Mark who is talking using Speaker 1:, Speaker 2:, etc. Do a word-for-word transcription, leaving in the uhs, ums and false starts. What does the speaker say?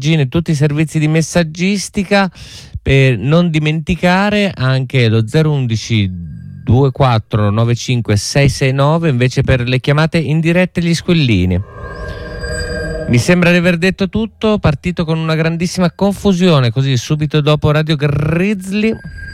Speaker 1: tutti i servizi di messaggistica, per non dimenticare anche lo zero undici ventiquattro novantacinque seicentoessantanove invece per le chiamate in diretta e gli squillini. Mi sembra di aver detto tutto, partito con una grandissima confusione così subito dopo Radio Grizzly.